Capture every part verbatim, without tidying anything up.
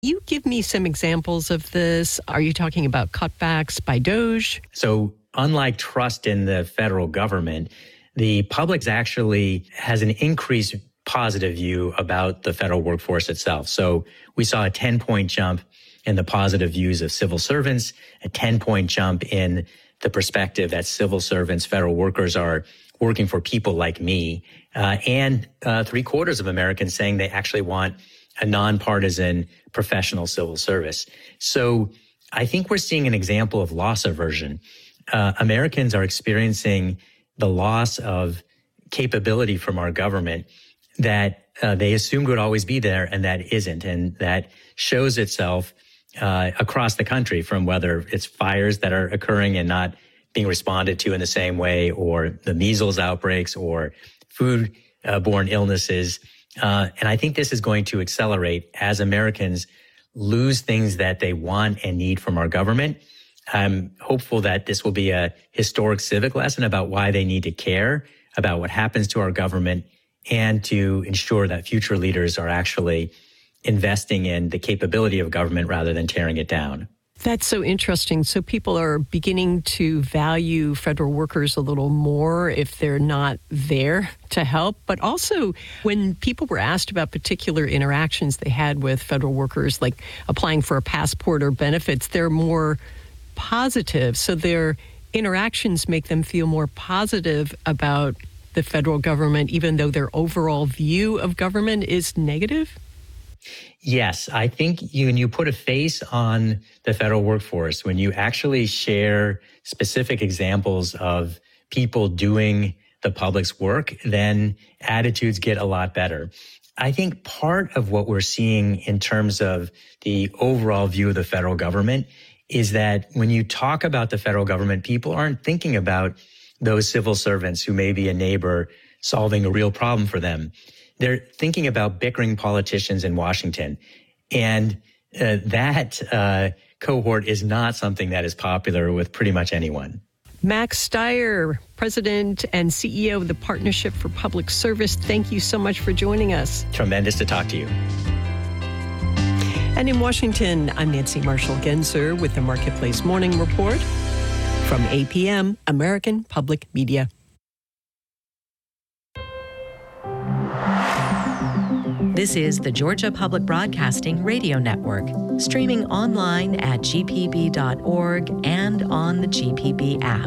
You give me some examples of this. Are you talking about cutbacks by DOGE? So unlike trust in the federal government, the public actually has an increased positive view about the federal workforce itself. So we saw a ten-point jump in the positive views of civil servants, a ten-point jump in the perspective that civil servants, federal workers are working for people like me, uh, and uh, three quarters of Americans saying they actually want a nonpartisan professional civil service. So I think we're seeing an example of loss aversion. Uh, Americans are experiencing the loss of capability from our government that uh, they assumed would always be there and that isn't. And that shows itself uh, across the country, from whether it's fires that are occurring and not being responded to in the same way, or the measles outbreaks, or food-borne illnesses. Uh, and I think this is going to accelerate as Americans lose things that they want and need from our government. I'm hopeful that this will be a historic civic lesson about why they need to care about what happens to our government, and to ensure that future leaders are actually investing in the capability of government rather than tearing it down. That's so interesting. So people are beginning to value federal workers a little more if they're not there to help. But also, when people were asked about particular interactions they had with federal workers, like applying for a passport or benefits, they're more positive. So their interactions make them feel more positive about the federal government, even though their overall view of government is negative? Yes, I think you, when you put a face on the federal workforce, when you actually share specific examples of people doing the public's work, then attitudes get a lot better. I think part of what we're seeing in terms of the overall view of the federal government is that when you talk about the federal government, people aren't thinking about those civil servants who may be a neighbor solving a real problem for them. They're thinking about bickering politicians in Washington. And uh, that uh, cohort is not something that is popular with pretty much anyone. Max Stier, President and C E O of the Partnership for Public Service, thank you so much for joining us. Tremendous to talk to you. And in Washington, I'm Nancy Marshall-Genzer with the Marketplace Morning Report from A P M, American Public Media. This is the Georgia Public Broadcasting Radio Network, streaming online at g p b dot org and on the G P B app.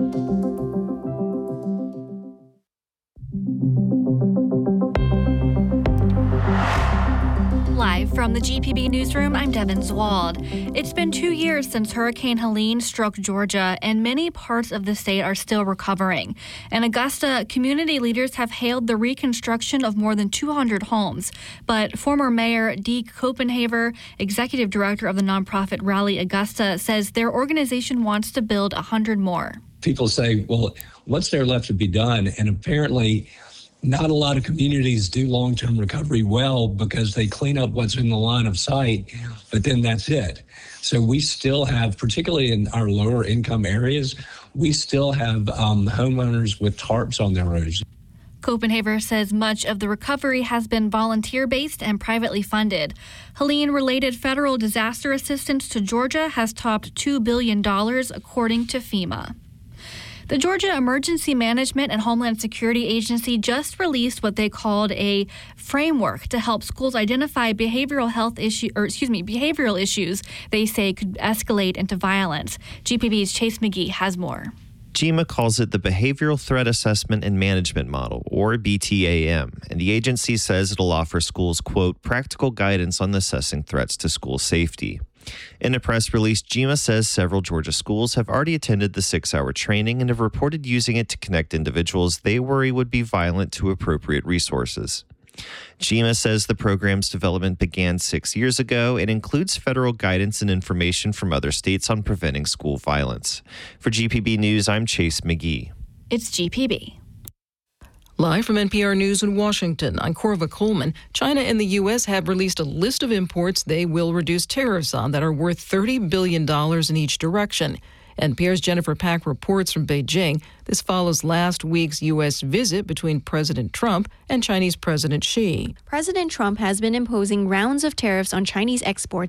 Live from the G P B Newsroom, I'm Devin Zwald. It's been two years since Hurricane Helene struck Georgia, and many parts of the state are still recovering. In Augusta, community leaders have hailed the reconstruction of more than two hundred homes. But former Mayor Deke Copenhaver, executive director of the nonprofit Rally Augusta, says their organization wants to build one hundred more. People say, well, what's there left to be done? And apparently, not a lot of communities do long-term recovery well because they clean up what's in the line of sight, but then that's it. So we still have, particularly in our lower income areas, we still have um, homeowners with tarps on their roofs. Copenhaver says much of the recovery has been volunteer-based and privately funded. Helene-related federal disaster assistance to Georgia has topped two billion dollars, according to FEMA. The Georgia Emergency Management and Homeland Security Agency just released what they called a framework to help schools identify behavioral health issue, or excuse me, behavioral issues they say could escalate into violence. G P B's Chase McGee has more. GEMA calls it the Behavioral Threat Assessment and Management Model, or B T A M, and the agency says it'll offer schools, quote, practical guidance on assessing threats to school safety. In a press release, GEMA says several Georgia schools have already attended the six-hour training and have reported using it to connect individuals they worry would be violent to appropriate resources. GEMA says the program's development began six years ago and includes federal guidance and information from other states on preventing school violence. For G P B News, I'm Chase McGee. It's G P B. Live from N P R News in Washington, I'm Corva Coleman. China and the U S have released a list of imports they will reduce tariffs on that are worth thirty billion dollars in each direction. N P R's Jennifer Pack reports from Beijing. This follows last week's U S visit between President Trump and Chinese President Xi. President Trump has been imposing rounds of tariffs on Chinese exports